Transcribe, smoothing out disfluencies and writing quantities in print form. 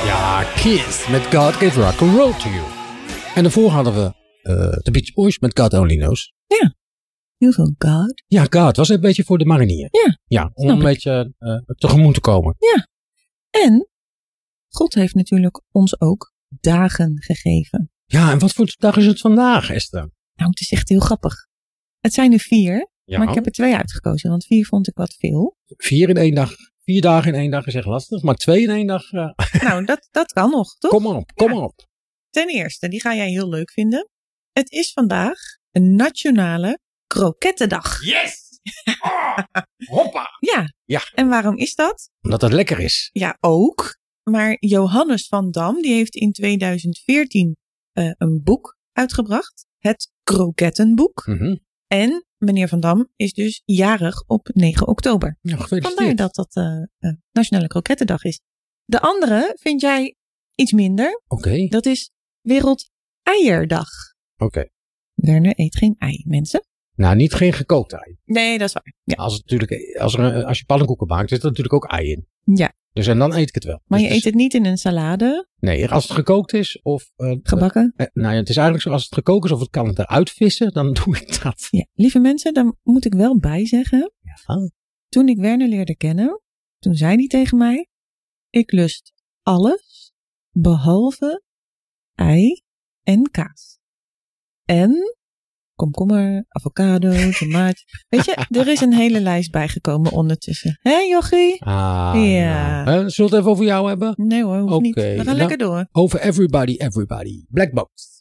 Ja, Kiss met God Gave Rock and Roll to You. En daarvoor hadden we The Beach Boys met God Only Knows. Ja, heel veel God. Ja, God was een beetje voor de marinier. Ja, om een beetje tegemoet te komen. Ja, en God heeft natuurlijk ons ook dagen gegeven. Ja, en wat voor dag is het vandaag, Esther? Nou, het is echt heel grappig. Het zijn er 4, maar ik heb er 2 uitgekozen, want 4 vond ik wat veel. 4 in 1 dag. 4 dagen in 1 dag is echt lastig, maar 2 in 1 dag... Nou, dat kan nog, toch? Kom maar op. Ten eerste, die ga jij heel leuk vinden. Het is vandaag een nationale krokettendag. Yes! Oh, hoppa! Ja, en waarom is dat? Omdat het lekker is. Ja, ook. Maar Johannes van Dam, die heeft in 2014 een boek uitgebracht. Het Krokettenboek. Mm-hmm. En meneer Van Dam is dus jarig op 9 oktober. Ja, gefeliciteerd. Vandaar dat Nationale Krokettendag is. De andere vind jij iets minder. Oké. Dat is Wereld Eierdag. Oké. Werner eet geen ei, mensen. Nou, niet geen gekookt ei. Nee, dat is waar. Ja. Als je pannenkoeken maakt, zit er natuurlijk ook ei in. Ja. Dus en dan eet ik het wel. Maar dus je eet het niet in een salade? Nee, als het gekookt is of... Gebakken? Nou ja, het is eigenlijk zo, als het gekookt is of het kan het eruit vissen, dan doe ik dat. Ja, lieve mensen, daar moet ik wel bij zeggen. Ja. Toen ik Werner leerde kennen, toen zei hij tegen mij, ik lust alles behalve ei en kaas. En komkommer, avocado, tomaat. Weet je, er is een hele lijst bijgekomen ondertussen. Hé, Jochie? Ja. Zullen we het even over jou hebben? Nee hoor, hoeft niet. We gaan lekker door. Over Everybody. Black Boat.